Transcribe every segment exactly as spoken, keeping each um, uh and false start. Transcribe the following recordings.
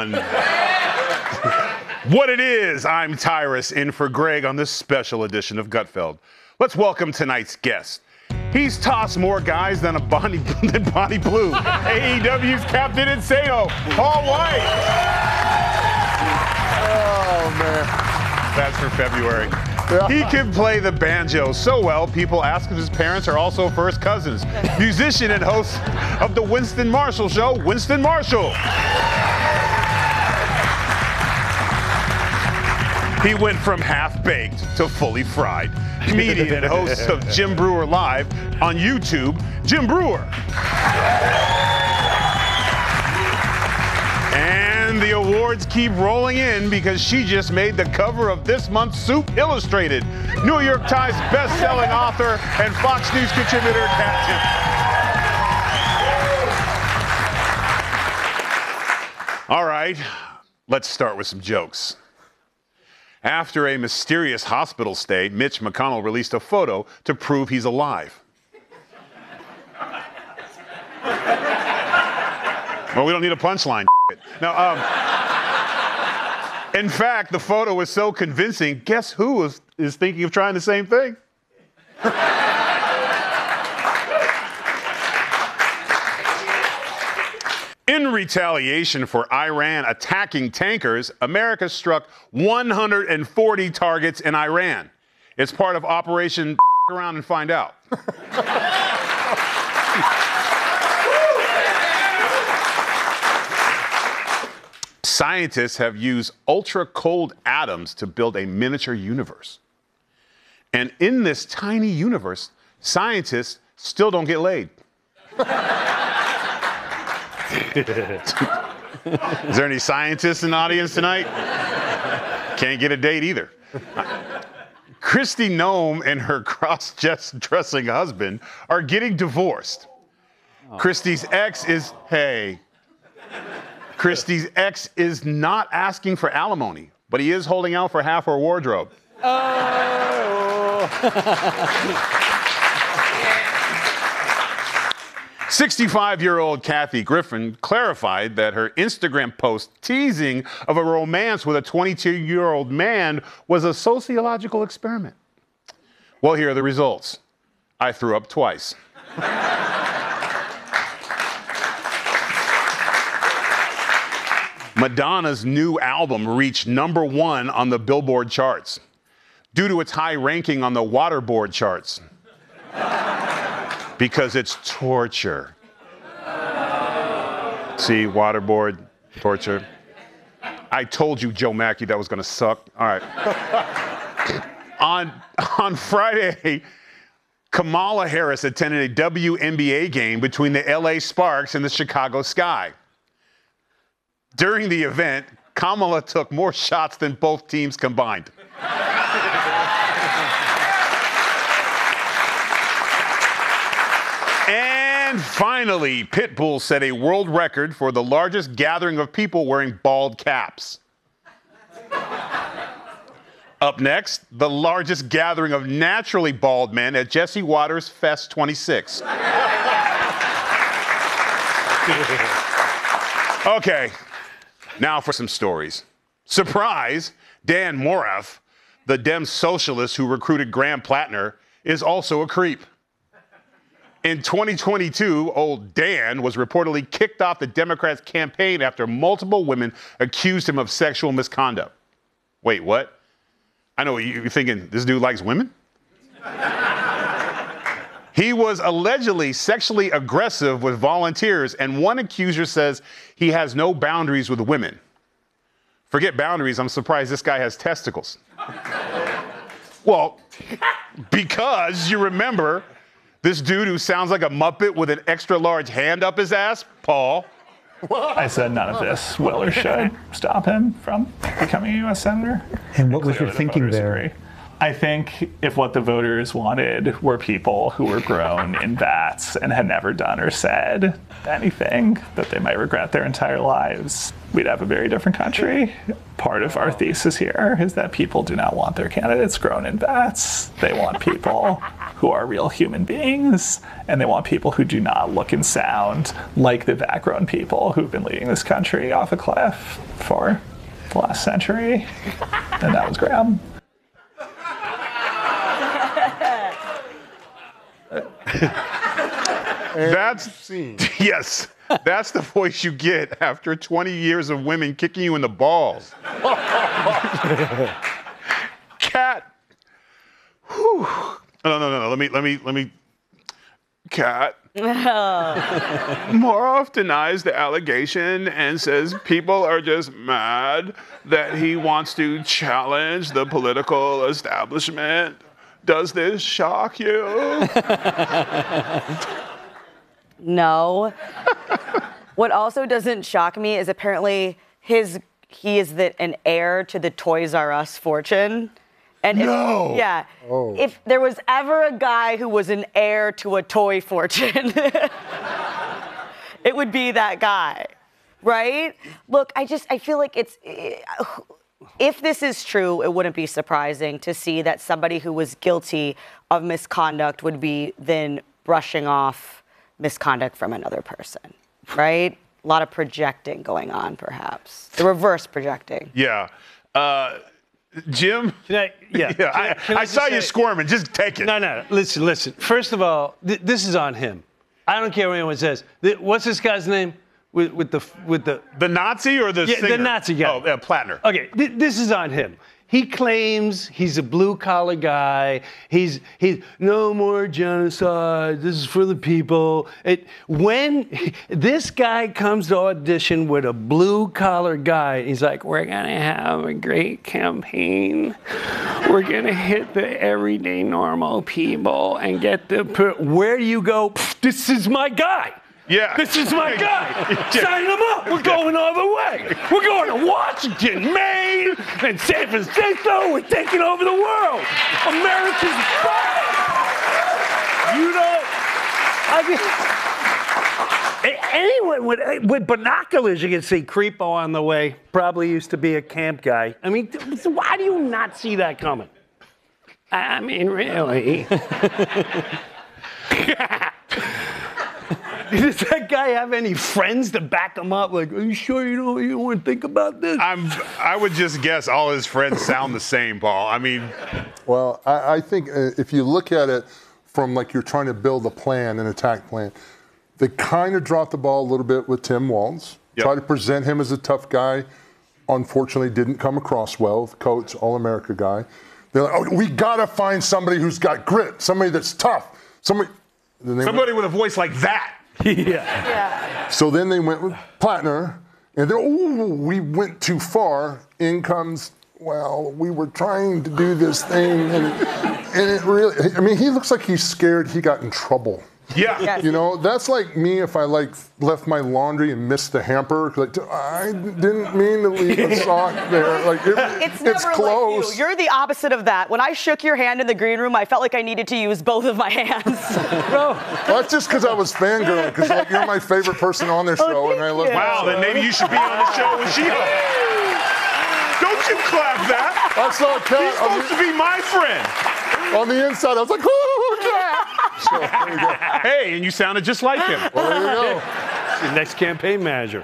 everyone. What it is, I'm Tyrus, in for Greg on this special edition of Gutfeld. Let's welcome tonight's guest. He's tossed more guys than a Bonnie, than Bonnie Blue. A E W's Captain Insano, Paul White. Oh, man. That's for February. He can play the banjo so well, people ask if his parents are also first cousins. Musician and host of the Winston Marshall Show, Winston Marshall. He went from half-baked to fully fried. Comedian and host of Jim Breuer Live on YouTube, Jim Breuer. And the awards keep rolling in because she just made the cover of this month's Soup Illustrated. New York Times best-selling author and Fox News contributor, Kat Timpson. All right, let's start with some jokes. After a mysterious hospital stay, Mitch McConnell released a photo to prove he's alive. Well, we don't need a punchline. Now, um, in fact, the photo was so convincing, guess who is, is thinking of trying the same thing? In retaliation for Iran attacking tankers, America struck one hundred forty targets in Iran. It's part of Operation Around and Find Out. Scientists have used ultra-cold atoms to build a miniature universe. And in this tiny universe, scientists still don't get laid. Is there any scientists in the audience tonight? Can't get a date either. Kristi Noem and her cross-dressing husband are getting divorced. Oh. Kristi's ex is, hey, Kristi's ex is not asking for alimony, but he is holding out for half her wardrobe. Oh. sixty-five-year-old Kathy Griffin clarified that her Instagram post teasing of a romance with a twenty-two-year-old man was a sociological experiment. Well, here are the results. I threw up twice. Madonna's new album reached number one on the Billboard charts due to its high ranking on the Waterboard charts. Because it's torture. See, waterboard, torture. I told you, Joe Mackey, that was gonna suck. All right. on, on Friday, Kamala Harris attended a W N B A game between the L A Sparks and the Chicago Sky. During the event, Kamala took more shots than both teams combined. And finally, Pitbull set a world record for the largest gathering of people wearing bald caps. Up next, the largest gathering of naturally bald men at Jesse Waters Fest twenty-six. Okay, now for some stories. Surprise, Dan Morath, the Dem socialist who recruited Graham Plattner, is also a creep. In twenty twenty-two, old Dan was reportedly kicked off the Democrats' campaign after multiple women accused him of sexual misconduct. Wait, what? I know you're thinking, this dude likes women? He was allegedly sexually aggressive with volunteers, and one accuser says he has no boundaries with women. Forget boundaries, I'm surprised this guy has testicles. Well, because you remember this dude who sounds like a Muppet with an extra large hand up his ass, Paul. I said none of this will or should stop him from becoming a U S senator. And what was your thinking there? Agree. I think if what the voters wanted were people who were grown in vats and had never done or said anything that they might regret their entire lives, we'd have a very different country. Part of our thesis here is that people do not want their candidates grown in vats. They want people who are real human beings, and they want people who do not look and sound like the vat-grown people who've been leading this country off a cliff for the last century. And that was Graham. That's yes. That's the voice you get after twenty years of women kicking you in the balls. Cat. Whew. No, no, no, no. Let me, let me, let me. Cat. More often denies the allegation and says people are just mad that he wants to challenge the political establishment. Does this shock you? No. What also doesn't shock me is apparently his he is the, an heir to the Toys R Us fortune. And if, no. Yeah. Oh. If there was ever a guy who was an heir to a toy fortune, it would be that guy, right? Look, I just I feel like it's. If this is true, it wouldn't be surprising to see that somebody who was guilty of misconduct would be then brushing off misconduct from another person, right? A lot of projecting going on, perhaps. The reverse projecting. Yeah. Uh, Jim? Can I, yeah. yeah Can, I, can I, I saw say, you squirming. Just take it. No, no. Listen, listen. First of all, th- this is on him. I don't care what anyone says. Th- what's this guy's name? With, with the with the The Nazi or the yeah, singer? the Nazi guy. Oh, uh, Plattner. Okay, th- this is on him. He claims he's a blue collar guy. He's he's no more genocide. This is for the people. It, when this guy comes to audition with a blue collar guy, he's like, "We're gonna have a great campaign. We're gonna hit the everyday normal people and get the." Per-. Where do you go? This is my guy. Yeah. This is my guy. Sign him up. We're going all the way. We're going to Washington, Maine, and San Francisco. We're taking over the world. America's back. You know, I mean, anyone with, with binoculars, you can see Creepo on the way. Probably used to be a camp guy. I mean, why do you not see that coming? I mean, really. Does that guy have any friends to back him up? Like, are you sure you don't, you don't want to think about this? I'm, I would just guess all his friends sound the same, Paul. I mean. Well, I, I think uh, if you look at it from like you're trying to build a plan, an attack plan, they kind of dropped the ball a little bit with Tim Walz. Yep. Try to present him as a tough guy. Unfortunately, didn't come across well. The coach, All-America guy. They're like, oh, we got to find somebody who's got grit, somebody that's tough, somebody. Somebody went, with a voice like that. Yeah. Yeah. So then they went with Plattner, and then, oh, we went too far. In comes, well, we were trying to do this thing, and, and it really, I mean, he looks like he's scared he got in trouble. Yeah. Yes. You know, that's like me if I like left my laundry and missed the hamper. Like, I didn't mean to leave a sock there. Like, it, It's never it's close. like you. You're the opposite of that. When I shook your hand in the green room, I felt like I needed to use both of my hands. Well, that's just because I was fangirling, because like, you're my favorite person on their show, Oh, and I love thank you. Wow, then maybe you should be on the show with Sheila. Don't you clap that. I saw He's Cat on supposed to be my friend. the, on the inside. I was like, oh, Cat. So, there you go. Hey, and you sounded just like him. Well, there you go. The next campaign manager.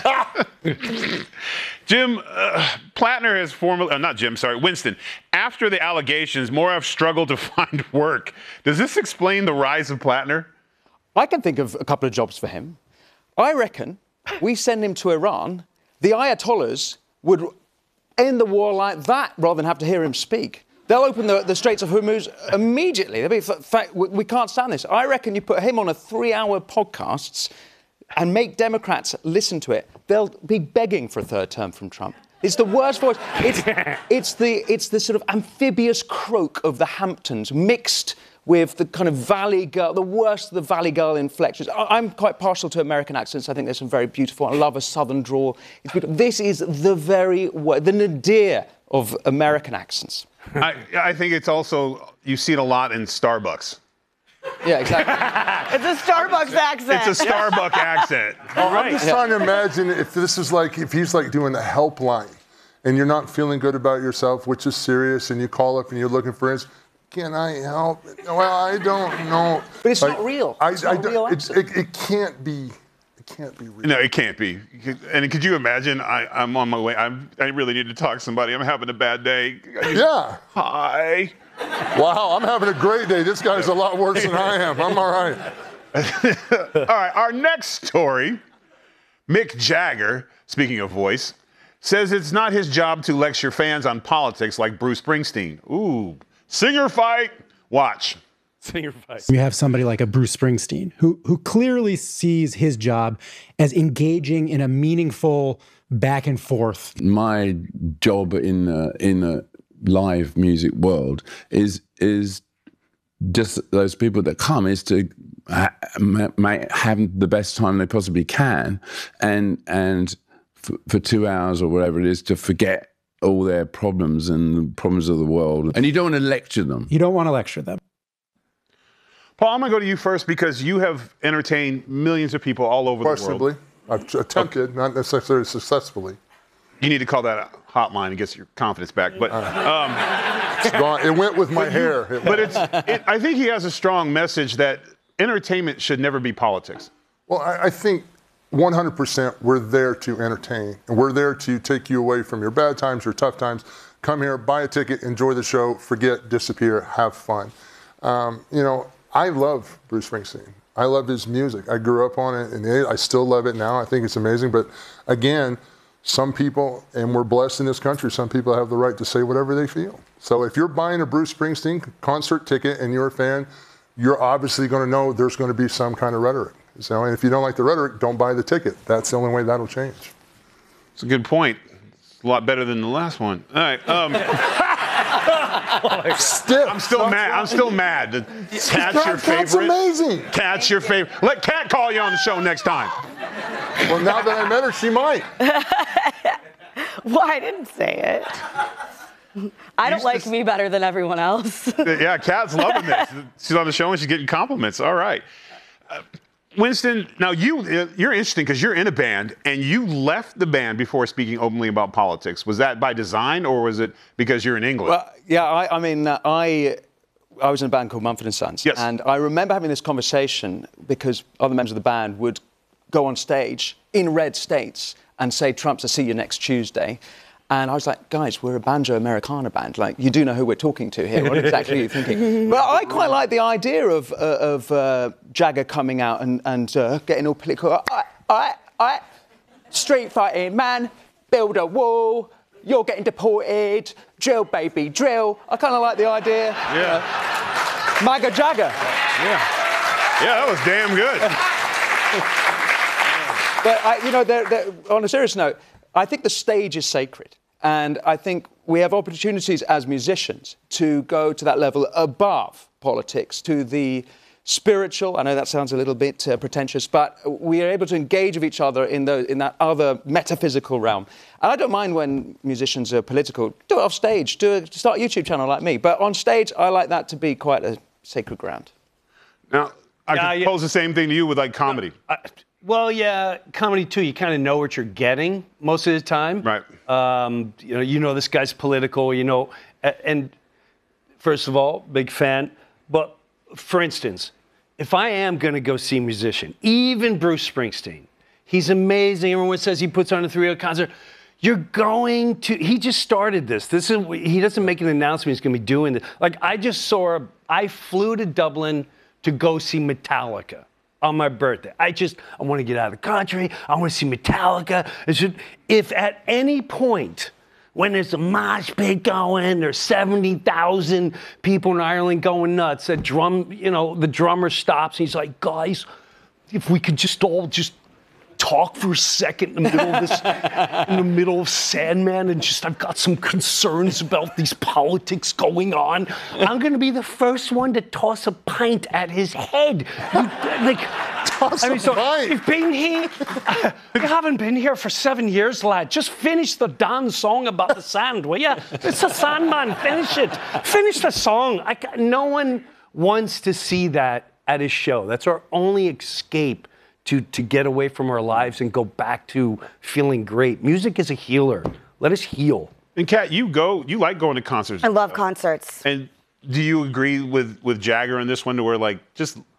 Jim, uh, Plattner has formally, uh, not Jim, sorry, Winston. After the allegations, more have struggled to find work. Does this explain the rise of Plattner? I can think of a couple of jobs for him. I reckon we send him to Iran, the Ayatollahs would end the war like that rather than have to hear him speak. They'll open the, the Straits of Hormuz immediately. They'll be, in fact, we, we can't stand this. I reckon you put him on a three-hour podcast and make Democrats listen to it. They'll be begging for a third term from Trump. It's the worst voice. It's, it's, the, it's the sort of amphibious croak of the Hamptons mixed with the kind of Valley Girl, the worst of the Valley Girl inflections. I, I'm quite partial to American accents. I think there's some very beautiful. I love a Southern drawl. It's beautiful. This is the very, the nadir of American accents. I, I think it's also, you see it a lot in Starbucks. Yeah, exactly. It's a Starbucks accent. It's a Starbucks accent. Oh, I'm just trying to imagine if this is like, if he's like doing a helpline and you're not feeling good about yourself, which is serious, and you call up and you're looking for answers. Can I help? Well, I don't know. But it's Like, not real. I, It's I, not a real it's, it, it can't be. It can't be real. No, it can't be. And could you imagine? I, I'm on my way. I'm, I really need to talk to somebody. I'm having a bad day. Yeah. Hi. Wow, I'm having a great day. This guy's a lot worse than I am. I'm all right. All right, our next story. Mick Jagger, speaking of voice, says it's not his job to lecture fans on politics like Bruce Springsteen. Ooh, singer fight. Watch. Singer fight. You have somebody like a Bruce Springsteen who who clearly sees his job as engaging in a meaningful back and forth. My job in the, in the live music world is is just those people that come is to ha- ma- have the best time they possibly can, and and f- for two hours or whatever it is to forget all their problems and the problems of the world. And you don't want to lecture them. You don't want to lecture them. Paul, I'm going to go to you first because you have entertained millions of people all over the Questionably. world. I've attempted, not necessarily successfully. You need to call that a hotline and get your confidence back. But um, It's gone. It went with my hair. It but it's. It, I think he has a strong message that entertainment should never be politics. Well, I, I think one hundred percent we're there to entertain. And we're there to take you away from your bad times, your tough times. Come here, buy a ticket, enjoy the show, forget, disappear, have fun. Um, you know, I love Bruce Springsteen. I love his music. I grew up on it, and I still love it now. I think it's amazing. But again, some people, and we're blessed in this country, some people have the right to say whatever they feel. So if you're buying a Bruce Springsteen concert ticket and you're a fan, you're obviously going to know there's going to be some kind of rhetoric. So, and if you don't like the rhetoric, don't buy the ticket. That's the only way that'll change. It's a good point. It's a lot better than the last one. All right. Um, Stiff. I'm still mad. I'm still mad. The Cat's your That's favorite. amazing. Cat's your favorite. Let Cat call you on the show next time. Well, now that I met her, she might. Well, I didn't say it. I don't like me better than everyone else. Yeah, Cat's loving this. She's on the show and she's getting compliments. All right. Uh, Winston, now you, uh, you're interesting because you're in a band and you left the band before speaking openly about politics. Was that by design or was it because you're in England? Well, yeah, I, I mean, uh, I I was in a band called Mumford and Sons. Yes. And I remember having this conversation because other members of the band would go on stage in red states and say, Trump's a see you next Tuesday. And I was like, guys, we're a banjo Americana band. Like, you do know who we're talking to here. What exactly are you thinking? But I quite like the idea of, uh, of uh, Jagger coming out and, and uh, getting all political. All right, all right, all right. Street fighting, man. Build a wall. You're getting deported. Drill, baby, drill. I kind of like the idea. Yeah. Uh, MAGA Jagger. Yeah. Yeah, that was damn good. But, I, you know, they're, they're, on a serious note, I think the stage is sacred. And I think we have opportunities as musicians to go to that level above politics, to the spiritual. I know that sounds a little bit uh, pretentious, but we are able to engage with each other in, the, in that other metaphysical realm. And I don't mind when musicians are political. Do it off stage. Do a, start a YouTube channel like me. But on stage, I like that to be quite a sacred ground. Now, I Yeah, could yeah. pose the same thing to you with like comedy. I, well, yeah, comedy too. You kind of know what you're getting most of the time. Right. Um, you know, you know this guy's political. You know, a- and first of all, big fan. But for instance, if I am going to go see a musician, even Bruce Springsteen, he's amazing. Everyone says he puts on a three-hour concert. You're going to. He just started this. This is. He doesn't make an announcement. He's going to be doing this. Like I just saw. I flew to Dublin to go see Metallica on my birthday. I just, I want to get out of the country. I want to see Metallica. It's just, if at any point when there's a mosh pit going, there's seventy thousand people in Ireland going nuts, that drum, you know, the drummer stops and he's like, guys, if we could just all just talk for a second in the middle of this, in the middle of Sandman, and just I've got some concerns about these politics going on. I'm going to be the first one to toss a pint at his head. You, like, awesome. I mean, so fight. you've been here. You haven't been here for seven years, lad. Just finish the damn song about the sand, will you? It's the Sandman. Finish it. Finish the song. I, ca- no one wants to see that at his show. That's our only escape to, to get away from our lives and go back to feeling great. Music is a healer. Let us heal. And Kat, you go, you like going to concerts. I love concerts. And do you agree with, with Jagger on this one to where, like, just